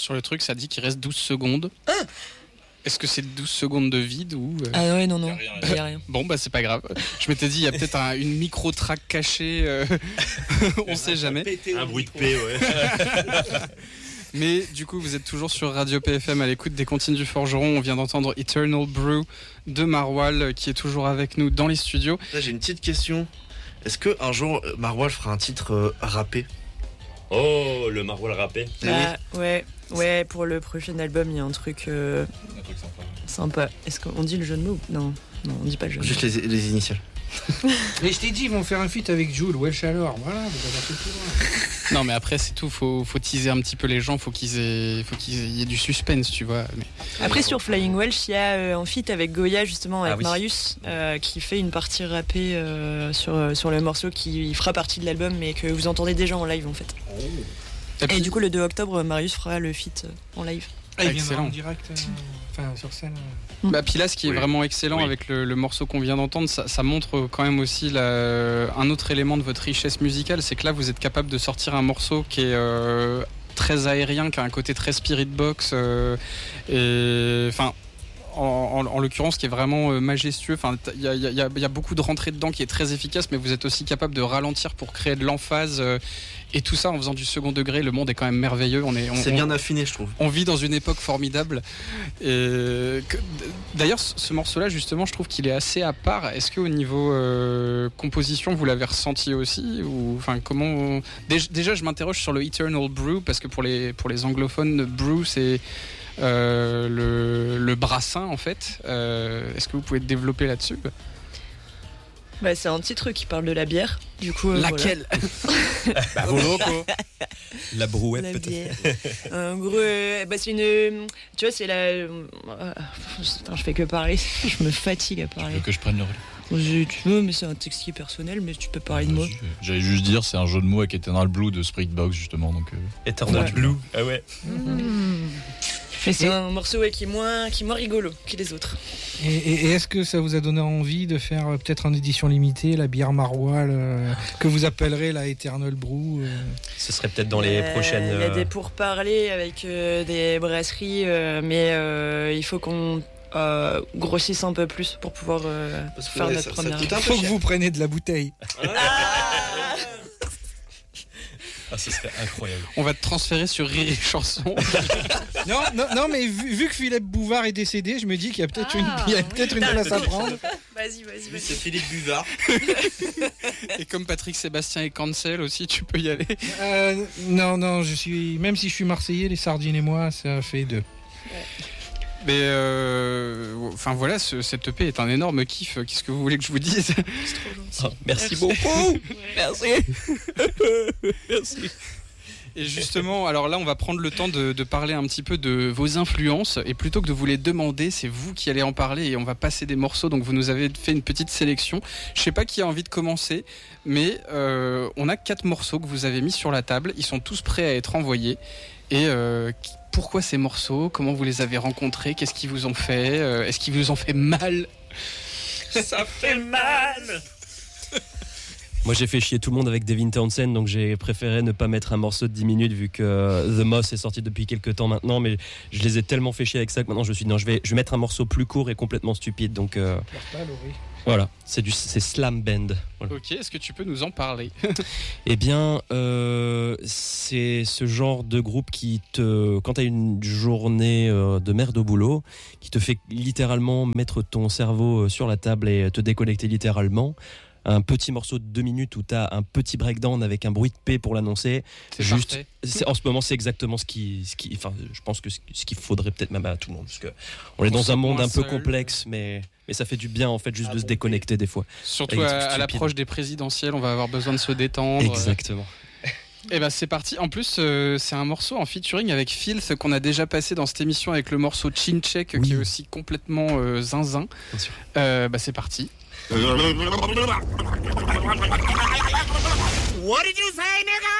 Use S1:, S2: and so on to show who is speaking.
S1: Sur le truc, ça dit qu'il reste 12 secondes. Est-ce que c'est 12 secondes de vide ou
S2: Ah ouais, non. Il y a rien.
S1: Bon, bah c'est pas grave. Je m'étais dit, il y a peut-être une micro-track cachée. On sait jamais.
S3: Un bruit de paix, ouais.
S1: Mais du coup, vous êtes toujours sur Radio PFM à l'écoute des Comptines du Forgeron. On vient d'entendre Eternal Brew de Marwal qui est toujours avec nous dans les studios.
S4: Là, j'ai une petite question. Est-ce qu'un jour, Marwal fera un titre rappé?
S3: Oh, le Marwal rappé.
S2: Ouais, pour le prochain album, il y a un truc sympa. Est-ce qu'on dit le jeu de mots? Non, on dit pas le jeu de mots.
S4: Juste les initiales.
S5: Mais je t'ai dit, ils vont faire un feat avec Jules, Welsh alors. Voilà, vous avez fait tout loin.
S1: Non, mais après, c'est tout. Faut teaser un petit peu les gens. Faut qu'il y ait du suspense, tu vois. Mais...
S2: Après, sur Flying Welsh, il y a un feat avec Goya, justement, avec
S3: oui.
S2: Marius, qui fait une partie rappée sur le morceau qui fera partie de l'album, mais que vous entendez déjà en live, en fait. Et du coup, le 2 octobre, Marius fera le feat en live.
S5: Il viendra
S1: excellent.
S5: en direct, sur scène.
S1: Bah, puis là, ce qui est vraiment excellent avec le morceau qu'on vient d'entendre, ça montre quand même aussi un autre élément de votre richesse musicale, c'est que là, vous êtes capable de sortir un morceau qui est très aérien, qui a un côté très spirit box, et enfin. En l'occurrence, qui est vraiment majestueux. Enfin, il y a beaucoup de rentrée dedans qui est très efficace, mais vous êtes aussi capable de ralentir pour créer de l'emphase et tout ça en faisant du second degré. Le monde est quand même merveilleux.
S4: C'est bien affiné, je trouve.
S1: On vit dans une époque formidable. D'ailleurs, ce morceau-là, justement, je trouve qu'il est assez à part. Est-ce qu'au niveau composition, vous l'avez ressenti aussi, ou enfin comment Déjà, je m'interroge sur le Eternal Brew parce que pour les anglophones, brew c'est le brassin en fait. Est-ce que vous pouvez développer là-dessus?
S2: Bah, c'est un titre qui parle de la bière, du coup.
S1: Laquelle?
S3: Vos locaux. La brouette
S2: La
S3: peut-être.
S2: bière. En gros, c'est une. Tu vois, c'est la. Putain, je fais que parler. Je me fatigue à parler.
S6: Tu veux que je prenne le relais?
S2: Si tu veux, mais c'est un texte qui est personnel, mais tu peux parler de moi.
S6: J'allais juste dire, c'est un jeu de mots avec Eternal Blue de Spirit Box justement. Donc,
S3: Eternal Blue. Ah ouais.
S2: Mais c'est un morceau qui est moins rigolo que les autres.
S5: Et est-ce que ça vous a donné envie de faire peut-être en édition limitée la bière Marwal que vous appellerez la Eternal Brew
S3: Ce serait peut-être dans les prochaines.
S2: Il y a des pourparlers avec des brasseries, mais il faut qu'on grossisse un peu plus pour pouvoir faire notre première.
S5: Il faut que vous preniez de la bouteille.
S3: Ah, ce serait incroyable.
S1: On va te transférer sur Rire et Chanson.
S5: non, mais vu que Philippe Bouvard est décédé, je me dis qu'il y a peut-être une place à prendre.
S2: Vas-y.
S4: C'est Philippe Bouvard.
S1: Et comme Patrick Sébastien est cancel aussi, tu peux y aller.
S5: Non, même si je suis Marseillais, les sardines et moi, ça fait deux.
S1: Mais enfin voilà, cette EP est un énorme kiff. Qu'est-ce que vous voulez que je vous dise?
S2: C'est trop gentil.
S3: Merci beaucoup. Merci.
S1: Et justement, alors là, on va prendre le temps de parler un petit peu de vos influences. Et plutôt que de vous les demander, c'est vous qui allez en parler et on va passer des morceaux. Donc vous nous avez fait une petite sélection. Je sais pas qui a envie de commencer, mais on a 4 morceaux que vous avez mis sur la table. Ils sont tous prêts à être envoyés. Et pourquoi ces morceaux? Comment vous les avez rencontrés? Qu'est-ce qu'ils vous ont fait? Est-ce qu'ils vous ont fait mal?
S3: Ça fait mal. Moi j'ai fait chier tout le monde avec Devin Townsend, donc j'ai préféré ne pas mettre un morceau de 10 minutes vu que The Moss est sorti depuis quelques temps maintenant, mais je les ai tellement fait chier avec ça que maintenant je me suis dit non, je vais mettre un morceau plus court et complètement stupide, donc voilà, c'est Slam Band. Voilà.
S1: Ok, est-ce que tu peux nous en parler?
S3: Eh bien, c'est ce genre de groupe qui quand t'as une journée de merde au boulot, qui te fait littéralement mettre ton cerveau sur la table et te déconnecter littéralement. Un petit morceau de 2 minutes où t'as un petit breakdown avec un bruit de paix pour l'annoncer.
S1: C'est juste,
S3: en ce moment, c'est exactement enfin, je pense que ce qu'il faudrait peut-être même à tout le monde, parce que on est dans un monde un peu complexe, mais ça fait du bien en fait juste de se déconnecter des fois.
S1: Surtout à l'approche des présidentielles, on va avoir besoin de se détendre.
S3: Exactement.
S1: Et ben c'est parti. En plus, c'est un morceau en featuring avec Filth qu'on a déjà passé dans cette émission avec le morceau Chin Check qui est aussi complètement zinzin.
S3: Bien sûr.
S1: C'est parti.
S7: What did you say, nigga?